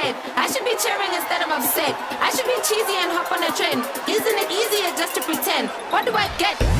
head. I should be cheering instead of upset. I should be cheesy and hop on a trend. Isn't it easier just to pretend? What do I get?